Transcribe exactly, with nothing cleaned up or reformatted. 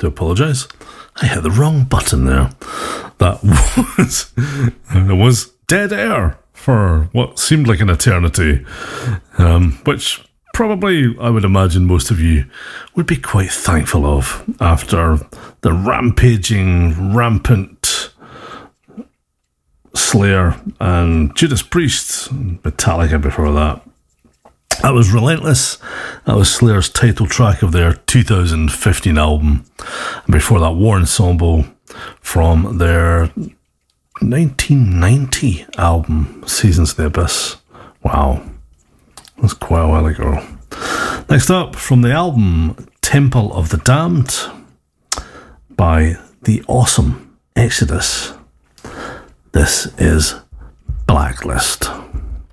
do apologise. I hit the wrong button there. That was it was dead air for what seemed like an eternity, um, which probably I would imagine most of you would be quite thankful of after the rampaging, rampant Slayer and Judas Priest, Metallica before that. That was Relentless. That was Slayer's title track of their two thousand fifteen album. And before that, War Ensemble from their nineteen ninety album, Seasons of the Abyss. Wow. That's quite a while ago. Next up, from the album Temple of the Damned by the awesome Exodus, this is Blacklist.